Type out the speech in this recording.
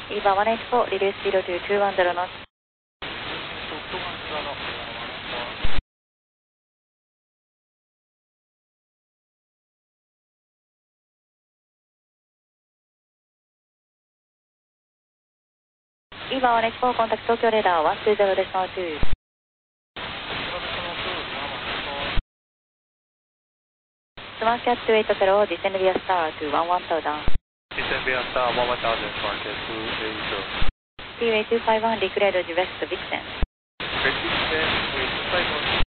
EVA 184, reduce speed to 210 knots. EVA 184, contact Tokyo radar 120.2. SmartCat 280, descend via star to 11,000. Descend via star 11,000, SmartCat 280. Speedway 251, declared west Vixen. Vixen, 251.